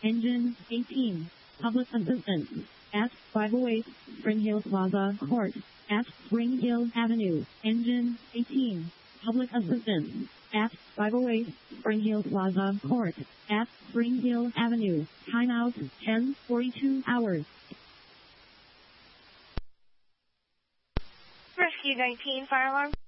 Engine 18. Public assistance. At 508 Spring Hill Plaza Court. At Spring Hill Avenue. Engine 18. Public assistance. At 508 Spring Hill Plaza Court. At Spring Hill Avenue. Timeout 10:42 hours. Rescue 19 fire alarm.